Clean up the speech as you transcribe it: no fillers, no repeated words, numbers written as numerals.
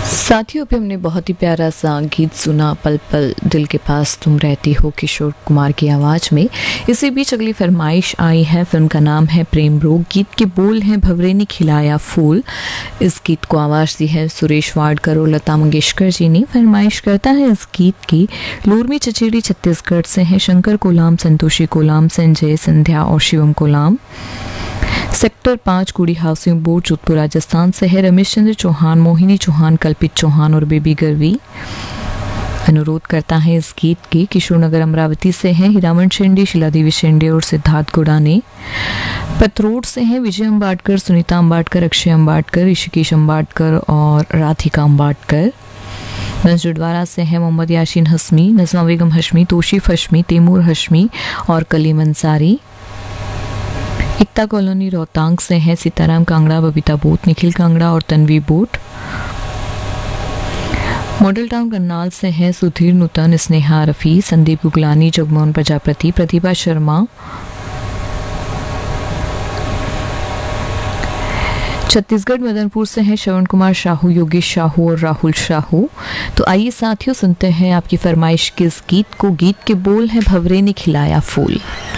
साथियों, अभी हमने बहुत ही प्यारा सा गीत सुना, पल पल दिल के पास तुम रहती हो, किशोर कुमार की आवाज़ में। इसी बीच अगली फरमाइश आई है। फिल्म का नाम है प्रेम रोग। गीत के बोल हैं भंवरे ने खिलाया फूल। इस गीत को आवाज़ दी है सुरेश वाडकर और लता मंगेशकर जी ने। फरमाइश करता है इस गीत की लूरमी चचेड़ी छत्तीसगढ़ से है, शंकर कोलाम, संतोषी कोलाम, संजय, संध्या और शिवम कोलाम। सेक्टर 5 कुड़ी हाउसिंग बोर्ड जोधपुर राजस्थान से है, रमेश चंद्र चौहान, मोहिनी चौहान, कल्पित चौहान और बेबी गर्वी। अनुरोध करता है इस गीत की किशोर नगर अमरावती से है, हिरामन शेंडे, शिला देवी शेंडे और सिद्धार्थ गुड़ाने। पथरोड से है विजय अम्बाटकर, सुनीता अम्बाटकर, अक्षय अम्बाटकर, ऋषिकेश अम्बाटकर और राधिका अम्बाटकर। नजरुद्वारा से है मोहम्मद याशीन हस्मी, नज़मा बेगम हशमी, तोशिफ हशमी, तैमूर हशमी और कलीम अंसारी। एकता कॉलोनी रोहतांग से है सीताराम कांगड़ा, बबीता बोट, निखिल कांगड़ा और Tanvi boat. Model town Karnal से है सुधीर नूतन, स्नेहा रफ़ी, संदीप गुगलानी, जगमोहन प्रजापति, प्रतिभा शर्मा। छत्तीसगढ़ मदनपुर से है श्रवण कुमार शाहू, योगेश शाहू और राहुल शाहू। तो आइए साथियों, सुनते हैं आपकी फरमाइश के इस गीत को। गीत के बोल हैं भंवरे ने खिलाया फूल।